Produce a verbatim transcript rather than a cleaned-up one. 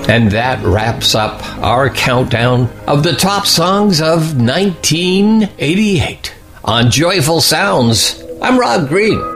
And that wraps up our countdown of the top songs of nineteen eighty-eight. On Joyful Sounds, I'm Rob Green.